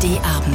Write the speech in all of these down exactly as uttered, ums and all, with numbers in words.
D-Abend.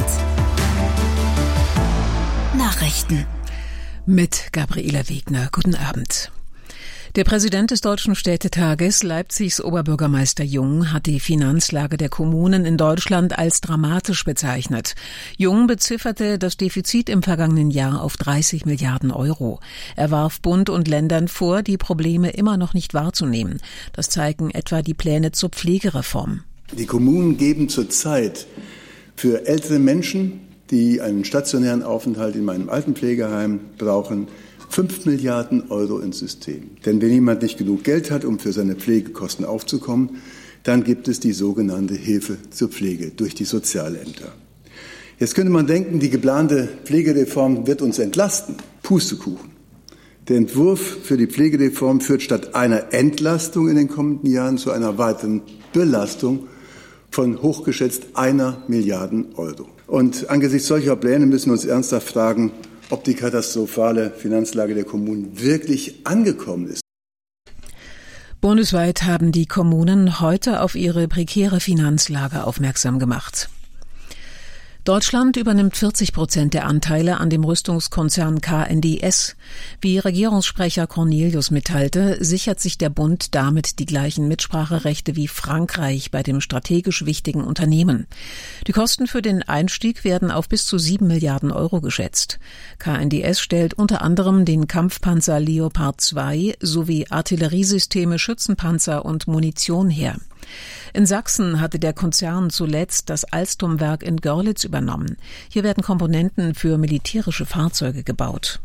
Nachrichten. Mit Gabriela Wegner. Guten Abend. Der Präsident des Deutschen Städtetages, Leipzigs Oberbürgermeister Jung, hat die Finanzlage der Kommunen in Deutschland als dramatisch bezeichnet. Jung bezifferte das Defizit im vergangenen Jahr auf dreißig Milliarden Euro. Er warf Bund und Ländern vor, die Probleme immer noch nicht wahrzunehmen. Das zeigen etwa die Pläne zur Pflegereform. Die Kommunen geben zurzeit für ältere Menschen, die einen stationären Aufenthalt in meinem Altenpflegeheim brauchen, fünf Milliarden Euro ins System. Denn wenn jemand nicht genug Geld hat, um für seine Pflegekosten aufzukommen, dann gibt es die sogenannte Hilfe zur Pflege durch die Sozialämter. Jetzt könnte man denken, die geplante Pflegereform wird uns entlasten. Pustekuchen. Der Entwurf für die Pflegereform führt statt einer Entlastung in den kommenden Jahren zu einer weiteren Belastung von hochgeschätzt einer Milliarde Euro. Und angesichts solcher Pläne müssen wir uns ernsthaft fragen, ob die katastrophale Finanzlage der Kommunen wirklich angekommen ist. Bundesweit haben die Kommunen heute auf ihre prekäre Finanzlage aufmerksam gemacht. Deutschland übernimmt vierzig Prozent der Anteile an dem Rüstungskonzern K N D S. Wie Regierungssprecher Cornelius mitteilte, sichert sich der Bund damit die gleichen Mitspracherechte wie Frankreich bei dem strategisch wichtigen Unternehmen. Die Kosten für den Einstieg werden auf bis zu sieben Milliarden Euro geschätzt. K N D S stellt unter anderem den Kampfpanzer Leopard zwei sowie Artilleriesysteme, Schützenpanzer und Munition her. In Sachsen hatte der Konzern zuletzt das Alstom-Werk in Görlitz übernommen. Hier werden Komponenten für militärische Fahrzeuge gebaut.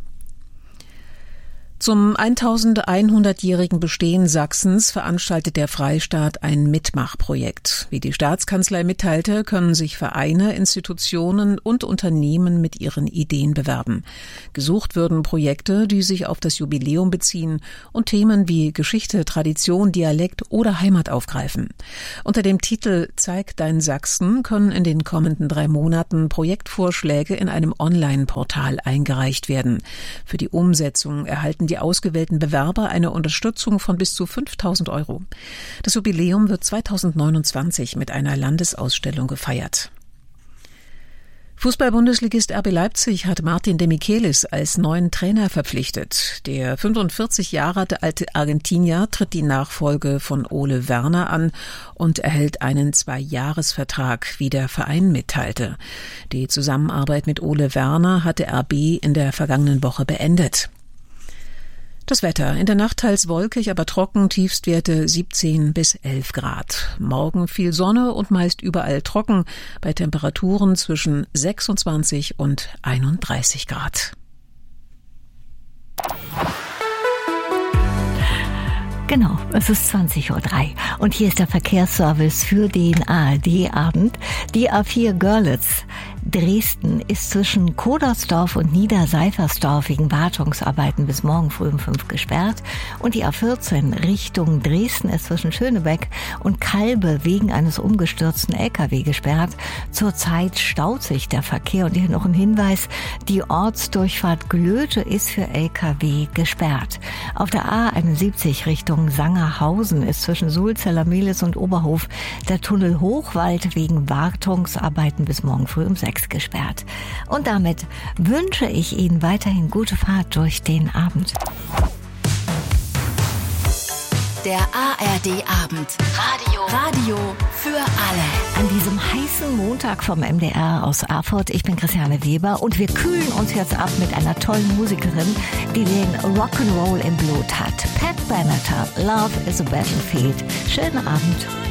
Zum eintausendeinhundertjährigen Bestehen Sachsens veranstaltet der Freistaat ein Mitmachprojekt. Wie die Staatskanzlei mitteilte, können sich Vereine, Institutionen und Unternehmen mit ihren Ideen bewerben. Gesucht würden Projekte, die sich auf das Jubiläum beziehen und Themen wie Geschichte, Tradition, Dialekt oder Heimat aufgreifen. Unter dem Titel Zeig dein Sachsen können in den kommenden drei Monaten Projektvorschläge in einem Online-Portal eingereicht werden. Für die Umsetzung erhalten die Die ausgewählten Bewerber eine Unterstützung von bis zu fünftausend Euro. Das Jubiläum wird zweitausendneunundzwanzig mit einer Landesausstellung gefeiert. Fußball-Bundesligist R B Leipzig hat Martin de Michelis als neuen Trainer verpflichtet. Der fünfundvierzig Jahre alte Argentinier tritt die Nachfolge von Ole Werner an und erhält einen Zwei-Jahres-Vertrag, wie der Verein mitteilte. Die Zusammenarbeit mit Ole Werner hatte R B in der vergangenen Woche beendet. Das Wetter. In der Nacht teils wolkig, aber trocken, Tiefstwerte siebzehn bis elf Grad. Morgen viel Sonne und meist überall trocken, bei Temperaturen zwischen sechsundzwanzig und einunddreißig Grad. Genau, es ist zwanzig Uhr drei und hier ist der Verkehrsservice für den A R D-Abend. Die A vier Görlitz Dresden ist zwischen Kodersdorf und Niederseifersdorf wegen Wartungsarbeiten bis morgen früh um fünf gesperrt. Und die A vierzehn Richtung Dresden ist zwischen Schönebeck und Kalbe wegen eines umgestürzten L K W gesperrt. Zurzeit staut sich der Verkehr. Und hier noch ein Hinweis, die Ortsdurchfahrt Glöte ist für L K W gesperrt. Auf der A einundsiebzig Richtung Sangerhausen ist zwischen Sulzeller Mehlis und Oberhof der Tunnel Hochwald wegen Wartungsarbeiten bis morgen früh um sechs gesperrt. Und damit wünsche ich Ihnen weiterhin gute Fahrt durch den Abend. Der A R D-Abend. Radio. Radio für alle. An diesem heißen Montag vom M D R aus Erfurt. Ich bin Christiane Weber und wir kühlen uns jetzt ab mit einer tollen Musikerin, die den Rock'n'Roll im Blut hat. Pat Benatar, Love is a Battlefield. Schönen Abend.